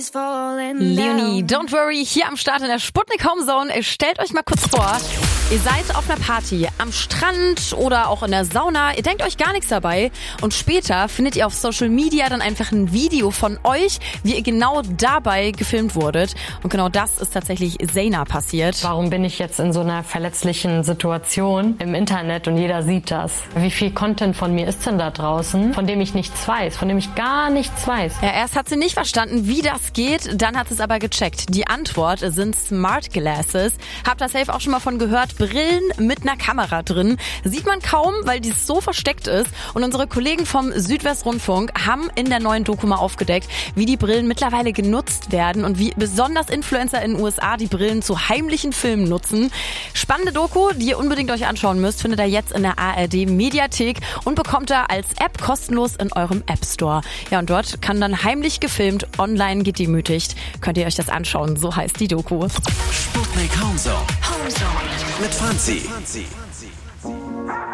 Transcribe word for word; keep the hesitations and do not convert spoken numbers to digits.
Leonie, don't worry, hier am Start in der Sputnik Homezone. Stellt euch mal kurz vor, ihr seid auf einer Party, am Strand oder auch in der Sauna. Ihr denkt euch gar nichts dabei und später findet ihr auf Social Media dann einfach ein Video von euch, wie ihr genau dabei gefilmt wurdet. Und genau das ist tatsächlich Zaina passiert. Warum bin ich jetzt in so einer verletzlichen Situation im Internet und jeder sieht das? Wie viel Content von mir ist denn da draußen, von dem ich nichts weiß, von dem ich gar nichts weiß? Ja, erst hat sie nicht verstanden, wie das geht, dann hat sie es aber gecheckt. Die Antwort sind Smart Glasses. Habt ihr safe auch schon mal von gehört? Brillen mit einer Kamera drin. Sieht man kaum, weil die so versteckt ist. Und unsere Kollegen vom Südwestrundfunk haben in der neuen Doku mal aufgedeckt, wie die Brillen mittlerweile genutzt werden und wie besonders Influencer in den U S A die Brillen zu heimlichen Filmen nutzen. Spannende Doku, die ihr unbedingt euch anschauen müsst, findet ihr jetzt in der A R D Mediathek und bekommt ihr als App kostenlos in eurem App Store. Ja, und dort kann dann heimlich gefilmt, online gedemütigt. Könnt ihr euch das anschauen, so heißt die Doku. Sputnik Homezone. Homezone. Mit Franzi.